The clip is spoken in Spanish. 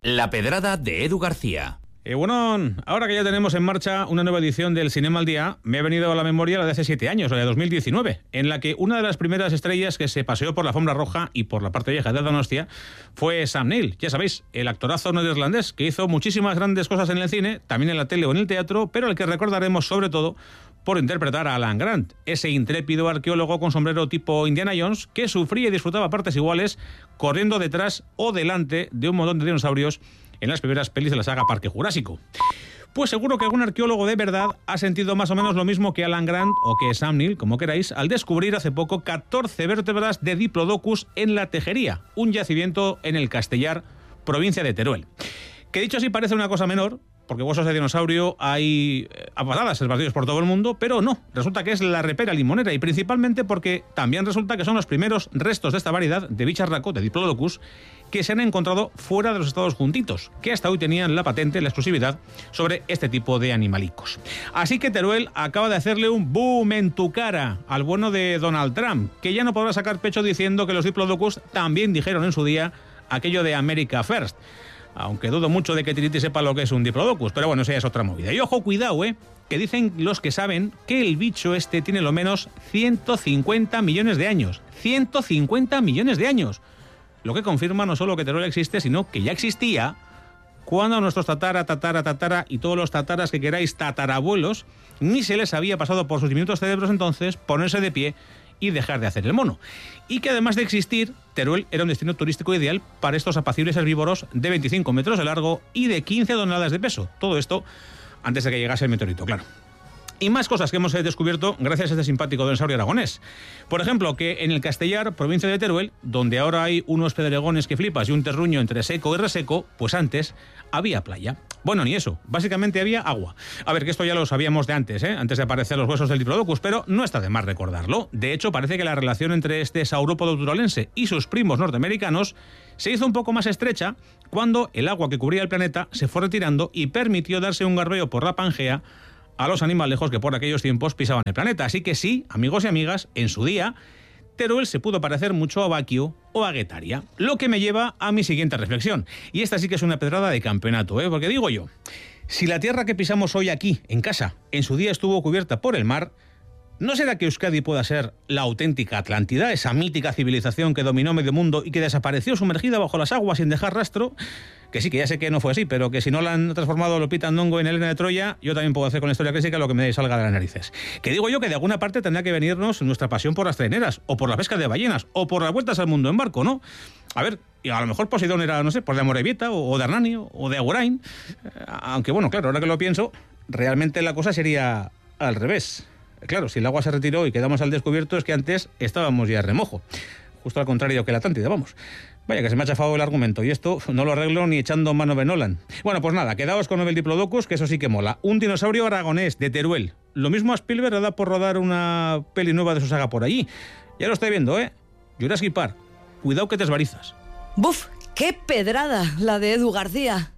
La pedrada de Edu García. Bueno, ahora que ya tenemos en marcha una nueva edición del Cinema al Día, me ha venido a la memoria la de hace 7 años, la de 2019, en la que una de las primeras estrellas que se paseó por la alfombra roja y por la parte vieja de Donostia fue Sam Neill, ya sabéis, el actorazo neerlandés que hizo muchísimas grandes cosas en el cine, también en la tele o en el teatro, pero al que recordaremos sobre todo por interpretar a Alan Grant, ese intrépido arqueólogo con sombrero tipo Indiana Jones que sufría y disfrutaba a partes iguales corriendo detrás o delante de un montón de dinosaurios en las primeras pelis de la saga Parque Jurásico. Pues seguro que algún arqueólogo de verdad ha sentido más o menos lo mismo que Alan Grant o que Sam Neill, como queráis, al descubrir hace poco 14 vértebras de Diplodocus en la Tejería, un yacimiento en el Castellar, provincia de Teruel. Que dicho así parece una cosa menor, porque huesos de dinosaurio hay a patadas esparcidos por todo el mundo, pero no, resulta que es la repera limonera, y principalmente porque también resulta que son los primeros restos de esta variedad de bicharraco, de Diplodocus, que se han encontrado fuera de los Estados Juntitos, que hasta hoy tenían la patente, la exclusividad sobre este tipo de animalicos. Así que Teruel acaba de hacerle un boom en tu cara al bueno de Donald Trump, que ya no podrá sacar pecho diciendo que los Diplodocus también dijeron en su día aquello de America First. Aunque dudo mucho de que Tiriti sepa lo que es un Diplodocus, pero bueno, esa ya es otra movida. Y ojo, cuidado, que dicen los que saben que el bicho este tiene lo menos 150 millones de años. 150 millones de años. Lo que confirma no solo que Teruel existe, sino que ya existía cuando a nuestros tatara y todos los tataras que queráis tatarabuelos ni se les había pasado por sus diminutos cerebros entonces ponerse de pie y dejar de hacer el mono. Y que además de existir, Teruel era un destino turístico ideal para estos apacibles herbívoros de 25 metros de largo y de 15 toneladas de peso. Todo esto antes de que llegase el meteorito, claro. Y más cosas que hemos descubierto gracias a este simpático dinosaurio aragonés. Por ejemplo, que en el Castellar, provincia de Teruel, donde ahora hay unos pedregones que flipas y un terruño entre seco y reseco, pues antes había playa. Bueno, ni eso, básicamente había agua. A ver, que esto ya lo sabíamos de antes, antes de aparecer los huesos del Diplodocus, pero no está de más recordarlo. De hecho, parece que la relación entre este saurópodo turolense y sus primos norteamericanos se hizo un poco más estrecha cuando el agua que cubría el planeta se fue retirando y permitió darse un garbeo por la Pangea a los animalejos que por aquellos tiempos pisaban el planeta. Así que sí, amigos y amigas, en su día, Teruel se pudo parecer mucho a Baquio o a Guetaria. Lo que me lleva a mi siguiente reflexión. Y esta sí que es una pedrada de campeonato, porque digo yo, si la tierra que pisamos hoy aquí, en casa, en su día estuvo cubierta por el mar, ¿no será que Euskadi pueda ser la auténtica Atlántida, esa mítica civilización que dominó medio mundo y que desapareció sumergida bajo las aguas sin dejar rastro? Que sí, que ya sé que no fue así, pero que si no la han transformado Lupita Nyong'o en Helena de Troya, yo también puedo hacer con la historia clásica lo que me salga de las narices. Que digo yo que de alguna parte tendrá que venirnos nuestra pasión por las traineras, o por la pesca de ballenas, o por las vueltas al mundo en barco, ¿no? A ver, y a lo mejor Poseidón era, no sé, por de Amorebieta, o de Hernani, o de Agurain. Aunque bueno, claro, ahora que lo pienso, realmente la cosa sería al revés. Claro, si el agua se retiró y quedamos al descubierto es que antes estábamos ya a remojo. Justo al contrario que la Atlántida, vamos. Vaya, que se me ha chafado el argumento y esto no lo arreglo ni echando mano de Nolan. Bueno, pues nada, quedaos con el Diplodocus, que eso sí que mola. Un dinosaurio aragonés de Teruel. Lo mismo a Spielberg da por rodar una peli nueva de su saga por allí. Ya lo estoy viendo, Jurassic Park. Cuidado que te esbarizas. ¡Buf! ¡Qué pedrada la de Edu García!